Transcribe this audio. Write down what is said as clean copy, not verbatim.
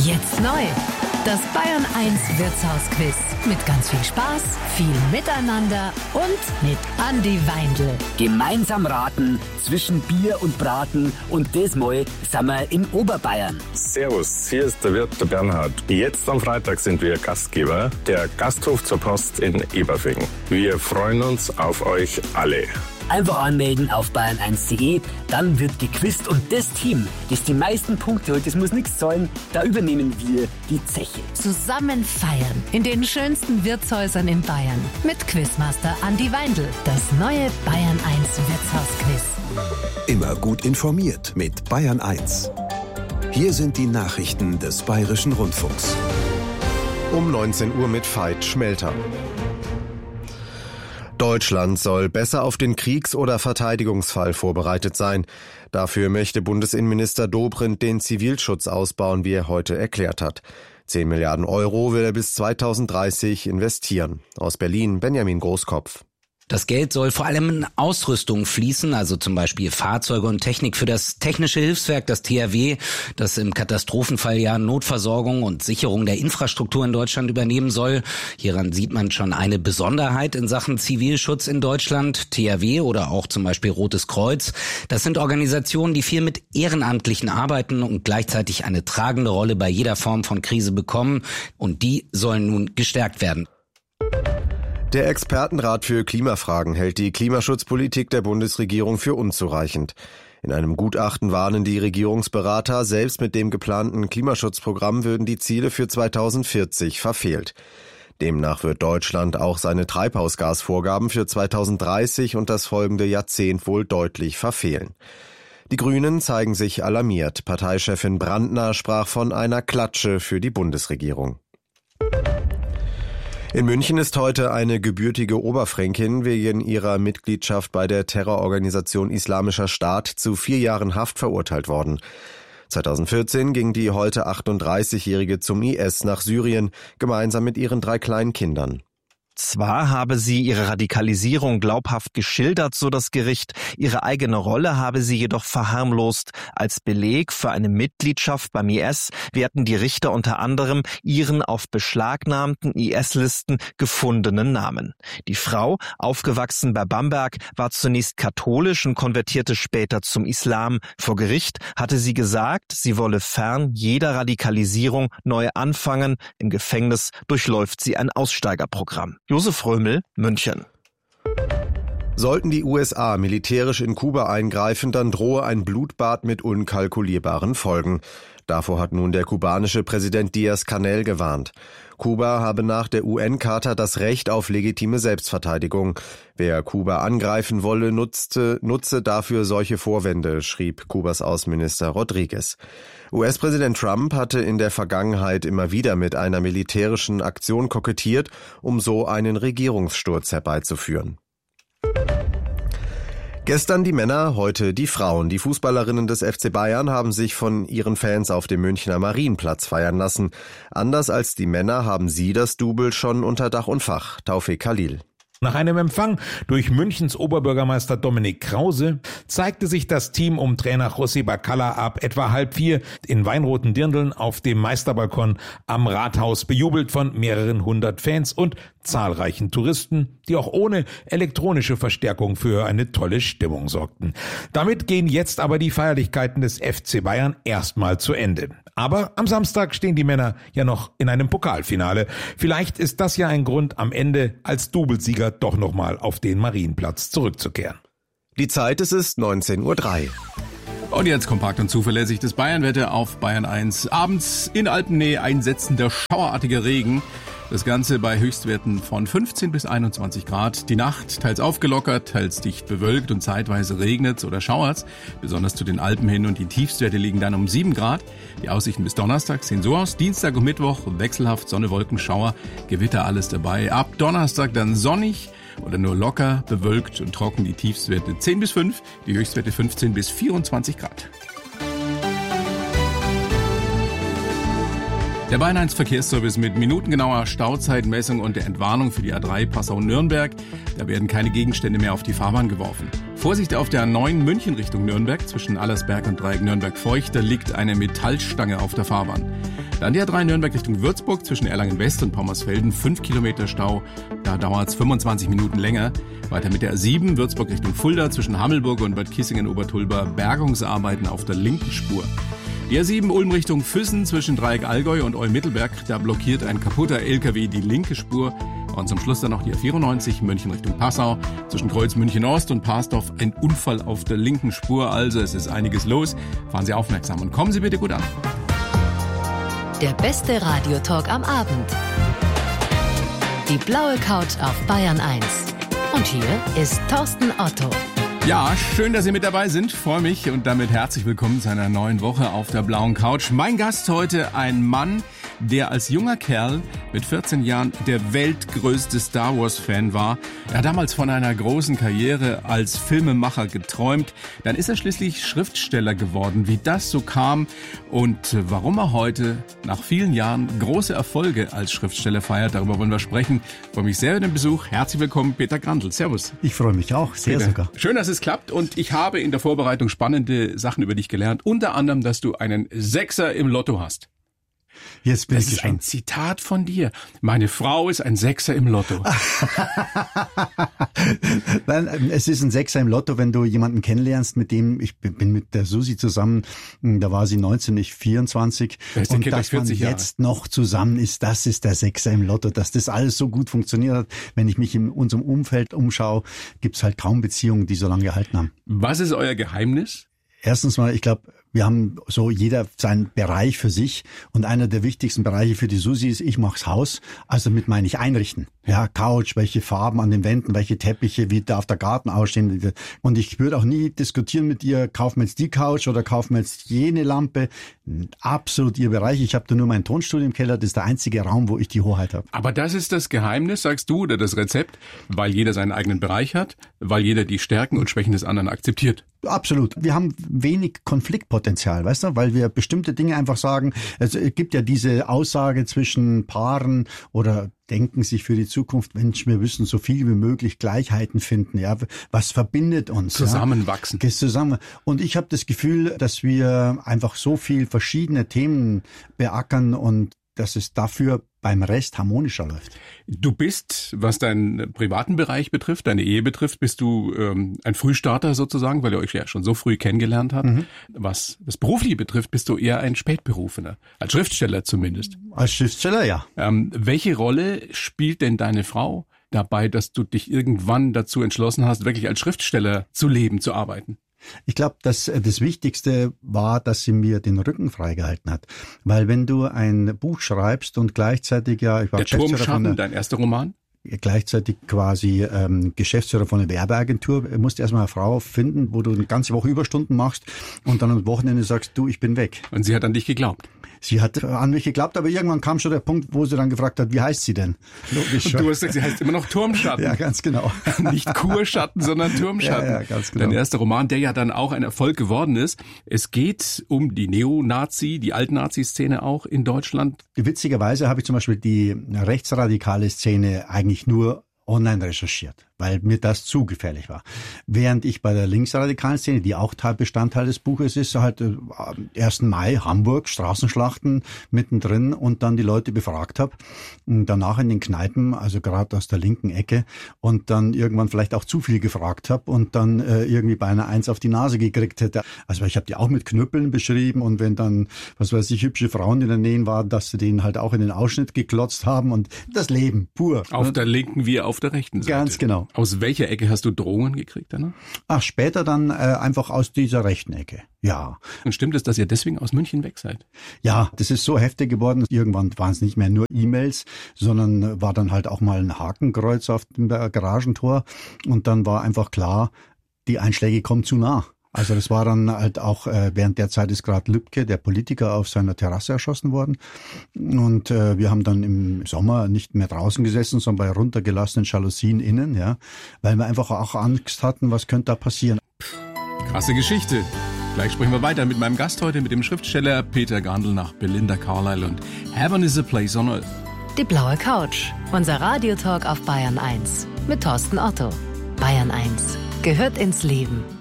Jetzt neu. Das Bayern 1 Wirtshausquiz. Mit ganz viel Spaß, viel Miteinander und mit Andi Weindl. Gemeinsam raten zwischen Bier und Braten und diesmal sind wir in Oberbayern. Servus, hier ist der Wirt der Bernhard. Jetzt am Freitag sind wir Gastgeber der Gasthof zur Post in Eberfing. Wir freuen uns auf euch alle. Einfach anmelden auf bayern1.de, dann wird gequizt und das Team, das die meisten Punkte holt, das muss nichts zahlen, da übernehmen wir die Zeche. Zusammen feiern in den schönsten Wirtshäusern in Bayern mit Quizmaster Andi Weindl. Das neue Bayern 1 Wirtshausquiz. Immer gut informiert mit Bayern 1. Hier sind die Nachrichten des Bayerischen Rundfunks. Um 19 Uhr mit Veit Schmelter. Deutschland soll besser auf den Kriegs- oder Verteidigungsfall vorbereitet sein. Dafür möchte Bundesinnenminister Dobrindt den Zivilschutz ausbauen, wie er heute erklärt hat. 10 Milliarden Euro will er bis 2030 investieren. Aus Berlin Benjamin Großkopf. Das Geld soll vor allem in Ausrüstung fließen, also zum Beispiel Fahrzeuge und Technik für das Technische Hilfswerk, das THW, das im Katastrophenfall ja Notversorgung und Sicherung der Infrastruktur in Deutschland übernehmen soll. Hieran sieht man schon eine Besonderheit in Sachen Zivilschutz in Deutschland. THW oder auch zum Beispiel Rotes Kreuz, das sind Organisationen, die viel mit Ehrenamtlichen arbeiten und gleichzeitig eine tragende Rolle bei jeder Form von Krise bekommen. Und die sollen nun gestärkt werden. Der Expertenrat für Klimafragen hält die Klimaschutzpolitik der Bundesregierung für unzureichend. In einem Gutachten warnen die Regierungsberater, selbst mit dem geplanten Klimaschutzprogramm würden die Ziele für 2040 verfehlt. Demnach wird Deutschland auch seine Treibhausgasvorgaben für 2030 und das folgende Jahrzehnt wohl deutlich verfehlen. Die Grünen zeigen sich alarmiert. Parteichefin Brandner sprach von einer Klatsche für die Bundesregierung. In München ist heute eine gebürtige Oberfränkin wegen ihrer Mitgliedschaft bei der Terrororganisation Islamischer Staat zu 4 Jahren Haft verurteilt worden. 2014 ging die heute 38-Jährige zum IS nach Syrien, gemeinsam mit ihren 3 kleinen Kindern. Zwar habe sie ihre Radikalisierung glaubhaft geschildert, so das Gericht, ihre eigene Rolle habe sie jedoch verharmlost. Als Beleg für eine Mitgliedschaft beim IS werten die Richter unter anderem ihren auf beschlagnahmten IS-Listen gefundenen Namen. Die Frau, aufgewachsen bei Bamberg, war zunächst katholisch und konvertierte später zum Islam. Vor Gericht hatte sie gesagt, sie wolle fern jeder Radikalisierung neu anfangen. Im Gefängnis durchläuft sie ein Aussteigerprogramm. Josef Römel, München. Sollten die USA militärisch in Kuba eingreifen, dann drohe ein Blutbad mit unkalkulierbaren Folgen. Davor hat nun der kubanische Präsident Díaz-Canel gewarnt. Kuba habe nach der UN-Charta das Recht auf legitime Selbstverteidigung. Wer Kuba angreifen wolle, nutze dafür solche Vorwände, schrieb Kubas Außenminister Rodriguez. US-Präsident Trump hatte in der Vergangenheit immer wieder mit einer militärischen Aktion kokettiert, um so einen Regierungssturz herbeizuführen. Gestern die Männer, heute die Frauen. Die Fußballerinnen des FC Bayern haben sich von ihren Fans auf dem Münchner Marienplatz feiern lassen. Anders als die Männer haben sie das Double schon unter Dach und Fach. Taufik Khalil. Nach einem Empfang durch Münchens Oberbürgermeister Dominik Krause zeigte sich das Team um Trainer José Bacalla ab etwa 3:30 in weinroten Dirndln auf dem Meisterbalkon am Rathaus, bejubelt von mehreren hundert Fans und zahlreichen Touristen, die auch ohne elektronische Verstärkung für eine tolle Stimmung sorgten. Damit gehen jetzt aber die Feierlichkeiten des FC Bayern erstmal zu Ende. Aber am Samstag stehen die Männer ja noch in einem Pokalfinale. Vielleicht ist das ja ein Grund, am Ende als Doublesieger doch nochmal auf den Marienplatz zurückzukehren. Die Zeit ist 19:03 Uhr. Und jetzt kompakt und zuverlässig das Bayernwetter auf Bayern 1. Abends in Alpennähe einsetzender schauerartiger Regen. Das Ganze bei Höchstwerten von 15 bis 21 Grad. Die Nacht teils aufgelockert, teils dicht bewölkt und zeitweise regnet's oder schauert's. Besonders zu den Alpen hin und die Tiefstwerte liegen dann um 7 Grad. Die Aussichten bis Donnerstag sehen so aus. Dienstag und Mittwoch wechselhaft Sonne, Wolken, Schauer, Gewitter, alles dabei. Ab Donnerstag dann sonnig oder nur locker, bewölkt und trocken. Die Tiefstwerte 10 bis 5, die Höchstwerte 15 bis 24 Grad. Der Bayern 1 Verkehrsservice mit minutengenauer Stauzeitmessung und der Entwarnung für die A3 Passau-Nürnberg. Da werden keine Gegenstände mehr auf die Fahrbahn geworfen. Vorsicht auf der A9 München Richtung Nürnberg zwischen Allersberg und Dreieck Nürnberg-Feucht. Da liegt eine Metallstange auf der Fahrbahn. Dann die A3 Nürnberg Richtung Würzburg zwischen Erlangen-West und Pommersfelden. 5 Kilometer Stau. Da dauert es 25 Minuten länger. Weiter mit der A7 Würzburg Richtung Fulda zwischen Hammelburg und Bad Kissingen-Obertulba. Bergungsarbeiten auf der linken Spur. Die A7 Ulm Richtung Füssen zwischen Dreieck Allgäu und Olm-Mittelberg. Da blockiert ein kaputter LKW die linke Spur. Und zum Schluss dann noch die A94 München Richtung Passau. Zwischen Kreuz München Ost und Parsdorf ein Unfall auf der linken Spur. Also es ist einiges los. Fahren Sie aufmerksam und kommen Sie bitte gut an. Der beste Radiotalk am Abend. Die blaue Couch auf Bayern 1. Und hier ist Thorsten Otto. Ja, schön, dass Sie mit dabei sind. Freue mich und damit herzlich willkommen zu einer neuen Woche auf der blauen Couch. Mein Gast heute ein Mann, der als junger Kerl mit 14 Jahren der weltgrößte Star Wars-Fan war. Er hat damals von einer großen Karriere als Filmemacher geträumt. Dann ist er schließlich Schriftsteller geworden. Wie das so kam und warum er heute nach vielen Jahren große Erfolge als Schriftsteller feiert, darüber wollen wir sprechen. Ich freue mich sehr über den Besuch. Herzlich willkommen, Peter Grandl. Servus. Ich freue mich auch, sehr Peter, sogar. Schön, dass es klappt und ich habe in der Vorbereitung spannende Sachen über dich gelernt. Unter anderem, dass du einen Sechser im Lotto hast. Jetzt bin das ich ist ein Zitat von dir. Meine Frau ist ein Sechser im Lotto. Nein, es ist ein Sechser im Lotto, wenn du jemanden kennenlernst, mit dem, ich bin mit der Susi zusammen, da war sie 19, ich 24. Und dass man jetzt noch zusammen ist, das ist der Sechser im Lotto. Dass das alles so gut funktioniert hat, wenn ich mich in unserem Umfeld umschaue, gibt's halt kaum Beziehungen, die so lange gehalten haben. Was ist euer Geheimnis? Erstens mal, ich glaube, wir haben so jeder seinen Bereich für sich und einer der wichtigsten Bereiche für die Susi ist, ich mach's Haus, also damit meine ich einrichten. Ja, Couch, welche Farben an den Wänden, welche Teppiche, wie darf der Garten aussehen. Und ich würde auch nie diskutieren mit ihr, kaufen wir jetzt die Couch oder kaufen wir jetzt jene Lampe. Absolut ihr Bereich. Ich habe da nur mein Tonstudio im Keller, das ist der einzige Raum, wo ich die Hoheit habe. Aber das ist das Geheimnis, sagst du, oder das Rezept, weil jeder seinen eigenen Bereich hat, weil jeder die Stärken und Schwächen des anderen akzeptiert. Absolut. Wir haben wenig Konfliktpotenzial, weißt du, weil wir bestimmte Dinge einfach sagen. Es gibt ja diese Aussage zwischen Paaren oder denken sich für die Zukunft, Mensch, wir müssen so viel wie möglich Gleichheiten finden. Ja, was verbindet uns? Zusammenwachsen. Ja? Zusammen. Und ich habe das Gefühl, dass wir einfach so viel verschiedene Themen beackern und dass es dafür beim Rest harmonischer läuft. Du bist, was deinen privaten Bereich betrifft, deine Ehe betrifft, bist du ein Frühstarter sozusagen, weil ihr euch ja schon so früh kennengelernt habt. Mhm. Was das Berufliche betrifft, bist du eher ein Spätberufener, als Schriftsteller zumindest. Als Schriftsteller, ja. Welche Rolle spielt denn deine Frau dabei, dass du dich irgendwann dazu entschlossen hast, wirklich als Schriftsteller zu leben, zu arbeiten? Ich glaube, dass das Wichtigste war, dass sie mir den Rücken freigehalten hat. Weil wenn du ein Buch schreibst und gleichzeitig ich war Der Turmschatten, dein erster Roman? Gleichzeitig quasi Geschäftsführer von einer Werbeagentur, musst erstmal eine Frau finden, wo du eine ganze Woche Überstunden machst und dann am Wochenende sagst, du, ich bin weg. Und sie hat an dich geglaubt? Sie hat an mich geglaubt, aber irgendwann kam schon der Punkt, wo sie dann gefragt hat, wie heißt sie denn? Logisch. Und du hast gesagt, sie heißt immer noch Turmschatten. Ja, ganz genau. Nicht Kurschatten, sondern Turmschatten. Ja, ganz genau. Dein erster Roman, der ja dann auch ein Erfolg geworden ist. Es geht um die Neonazi, die Alt-Nazi-Szene auch in Deutschland. Witzigerweise habe ich zum Beispiel die rechtsradikale Szene eigentlich nur online recherchiert, weil mir das zu gefährlich war. Während ich bei der linksradikalen Szene, die auch Bestandteil des Buches ist, halt 1. Mai, Hamburg, Straßenschlachten mittendrin und dann die Leute befragt habe. Danach in den Kneipen, also gerade aus der linken Ecke und dann irgendwann vielleicht auch zu viel gefragt habe und dann irgendwie beinahe eins auf die Nase gekriegt hätte. Also ich habe die auch mit Knüppeln beschrieben und wenn dann, was weiß ich, hübsche Frauen in der Nähe waren, dass sie denen halt auch in den Ausschnitt geklotzt haben und das Leben pur. Auf der linken wie auf der rechten Seite. Ganz genau. Aus welcher Ecke hast du Drohungen gekriegt danach? Ach, später dann einfach aus dieser rechten Ecke. Ja. Und stimmt es, dass ihr deswegen aus München weg seid? Ja, das ist so heftig geworden. Irgendwann waren es nicht mehr nur E-Mails, sondern war dann halt auch mal ein Hakenkreuz auf dem Garagentor. Und dann war einfach klar, die Einschläge kommen zu nah. Also das war dann halt auch, während der Zeit ist gerade Lübcke, der Politiker, auf seiner Terrasse erschossen worden. Und wir haben dann im Sommer nicht mehr draußen gesessen, sondern bei runtergelassenen Jalousien innen, ja, weil wir einfach auch Angst hatten, was könnte da passieren. Krasse Geschichte. Gleich sprechen wir weiter mit meinem Gast heute, mit dem Schriftsteller Peter Grandl nach Belinda Carlisle und Heaven is a Place on Earth. Die blaue Couch, unser Radiotalk auf Bayern 1 mit Thorsten Otto. Bayern 1 gehört ins Leben.